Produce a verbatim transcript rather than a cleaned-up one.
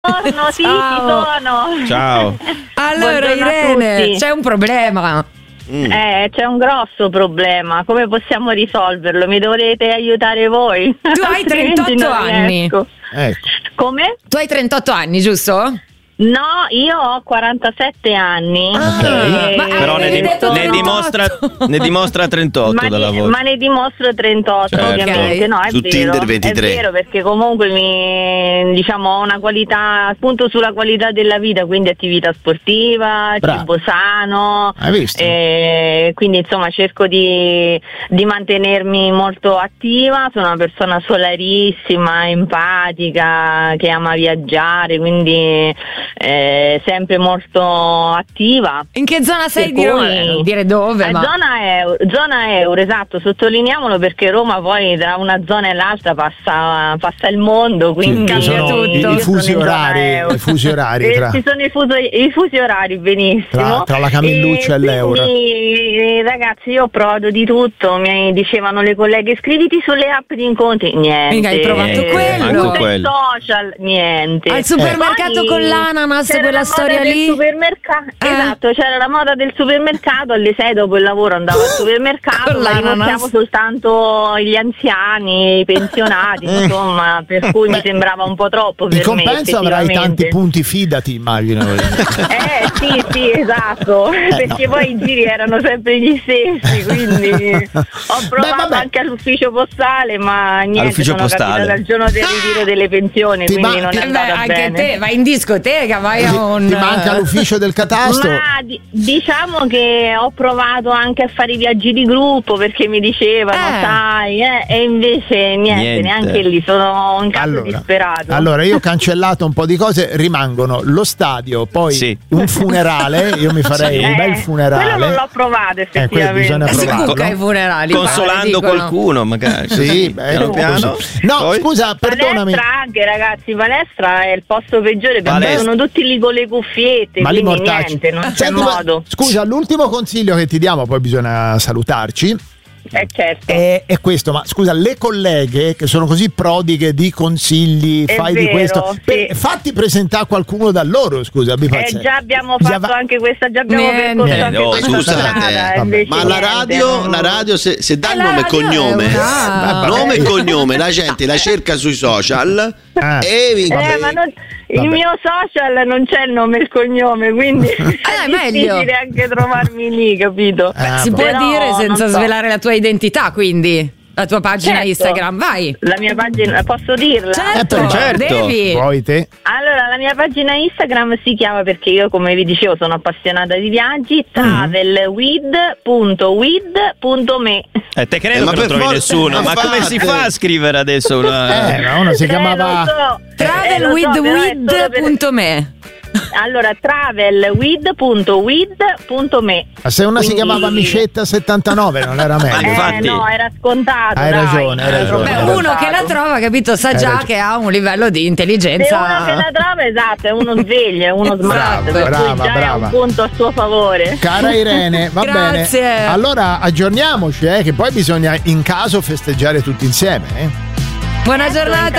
Buongiorno, sì, ci sono. Ciao. Allora Irene, c'è un problema. Mm. Eh, c'è un grosso problema. Come possiamo risolverlo? Mi dovrete aiutare voi. Tu hai trentotto anni. Ecco. Come? Tu hai trentotto anni, giusto? No, io ho quarantasette anni. Ah, e... ma però ne, dim- ne, dimostra, ne dimostra trentotto ma dalla ne, voce. ma ne dimostro trentotto, certo. ovviamente. No, è Su vero, Tinder ventitré. è vero, perché comunque mi diciamo ho una qualità, punto sulla qualità della vita, quindi attività sportiva, Bravo. cibo sano. Hai visto? E quindi insomma cerco di, di mantenermi molto attiva. Sono una persona solarissima, empatica, che ama viaggiare, quindi Eh, sempre molto attiva. In che zona sei Per di Roma? cui- Non dire dove, Eh, ma zona, euro, zona euro, esatto, sottolineiamolo perché Roma poi tra una zona e l'altra passa, passa il mondo, quindi Ci sono tutto. i, i Io fusi sono in zona orari, euro. i fusi orari Eh, tra, ci sono i, fuso- i fusi orari, benissimo. tra, tra la Camilluccia e, l'euro. quindi, ragazzi, io ho provato di tutto. Mi dicevano le colleghe: iscriviti sulle app di incontri. Niente. Mica hai provato Eh, quello. tutti Manco i quello. social, niente. al supermercato Poi con l'ananas, c'era quella la moda storia del lì. supermercato. Eh. Esatto, c'era la moda del supermercato. Alle sei dopo il lavoro andavo al supermercato, Con ma l'ananas. rimorchiamo soltanto gli anziani, i pensionati, insomma, per cui mi sembrava un po' troppo per In compenso me, avrai tanti effettivamente. punti fidati, immagino. Eh sì, sì, esatto, perché no. poi i giri erano sempre gli stessi, quindi ho provato vabbè. anche all'ufficio postale, ma niente, All'ufficio sono postale. capitata al giorno del ritiro delle pensioni, Ti quindi ma- non ti- è Eh beh, andata anche bene. te vai in discoteca, vai a un Ti manca l'ufficio del catasto? Ma di- diciamo che ho provato anche a fare i viaggi di gruppo perché mi dicevano, Eh. sai, eh, e invece niente, Niente. neanche lì, sono un caso Allora, disperato. allora, io ho cancellato un po' di cose, rimangono lo stadio, poi Sì. un funerale, io mi farei Eh, un bel funerale. quello non l'ho provato Eh, quello effettivamente. bisogna si provarlo. cucca ai funerali. Consolando dicono. qualcuno, magari. Sì, beh, piano così. piano. No, Poi? scusa, perdonami. Palestra anche, ragazzi, palestra è il posto peggiore perché Palestra. sono tutti lì con le cuffiette, Ma lì quindi mortacci. niente, non c'è Senti, ma- modo. Scusa, l'ultimo consiglio che ti diamo, poi bisogna salutarci. Eh certo. È, è questo, ma scusa, le colleghe che sono così prodighe di consigli, È fai di vero, questo, sì. per- fatti presentare qualcuno da loro, scusa, abbi Eh, pazienza. già abbiamo Già fatto va- anche questa, già abbiamo Niente. percorso Eh, anche no, questa scusate, strada, eh, invece ma la niente, radio, non- la radio se, se dà Eh, il la nome e radio è cognome, una- nome e cognome, la gente la cerca sui social Ah. e vi- Eh, ma non- il Vabbè. mio social non c'è il nome e il cognome, quindi è è meglio. difficile anche trovarmi lì, capito? Ah, Si boh. può Però dire senza non so. svelare la tua identità, quindi la tua pagina Certo. Instagram, vai. La mia pagina, posso dirla? Certo, Eh, certo. devi. Poi te. Allora, la mia pagina Instagram si chiama, perché io come vi dicevo sono appassionata di viaggi, travelwith punto with punto me. Eh, te credo Eh, ma che non per trovi forza, nessuno, ma ma come si fate. fa a scrivere adesso una... Eh, ma uno si Eh, chiamava... lo so. travel Eh, lo so, with però è solo with per- punto me. Allora, travelwith punto with punto me. Ma se una si Quindi- chiamava Micetta settantanove non era meglio? Ma infatti- Eh no, era scontato. Hai dai, ragione, hai era ragione. troppo Beh, Hai uno scontato. che la trova, capito, sa Hai già ragione. che ha un livello di Se intelligenza. uno che la trova, esatto, è uno sveglio, è uno smart, Brava, per brava, cui già brava. è un punto a suo favore. Cara Irene, va Grazie. bene. Allora aggiorniamoci, eh, che poi bisogna in caso festeggiare tutti insieme. Eh. Buona giornata.